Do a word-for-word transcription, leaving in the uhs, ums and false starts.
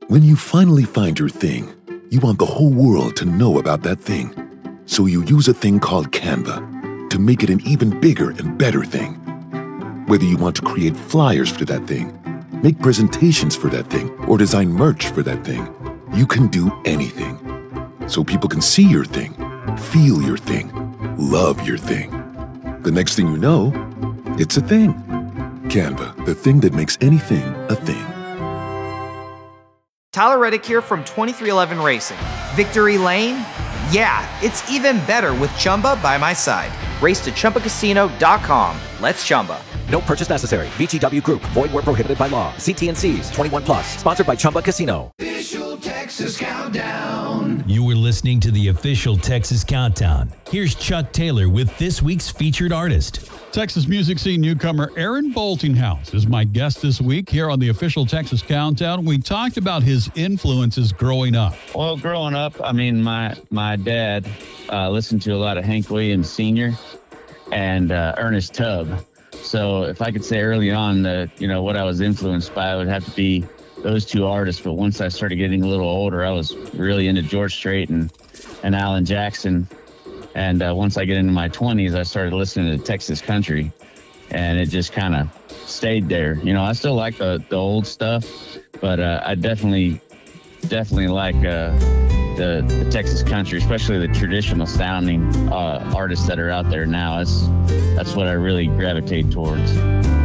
When you finally find your thing, you want the whole world to know about that thing. So you use a thing called Canva to make it an even bigger and better thing. Whether you want to create flyers for that thing, make presentations for that thing, or design merch for that thing, you can do anything. So people can see your thing, feel your thing, love your thing. The next thing you know, it's a thing. Canva, the thing that makes anything a thing. Tyler Reddick here from twenty-three eleven Racing. Victory Lane? Yeah, it's even better with Chumba by my side. Race to Chumba Casino dot com. Let's Chumba. No purchase necessary. V G W Group. Void where prohibited by law. See T and C's. twenty-one plus. Sponsored by Chumba Casino. Official Texas Countdown. You were listening to the official Texas Countdown. Here's Chuck Taylor with this week's featured artist. Texas music scene newcomer Aaron Boltinghouse is my guest this week here on the official Texas Countdown. We talked about his influences growing up. Well, growing up, I mean, my my dad uh, listened to a lot of Hank Williams Senior and uh, Ernest Tubb. So if I could say early on that, you know, what I was influenced by, it would have to be those two artists. But once I started getting a little older, I was really into George Strait and, and Alan Jackson. And uh, once I get into my twenties, I started listening to Texas country, and it just kind of stayed there. You know, I still like the, the old stuff, but uh, I definitely, definitely like uh, the, the Texas country, especially the traditional sounding uh, artists that are out there now. That's, that's what I really gravitate towards.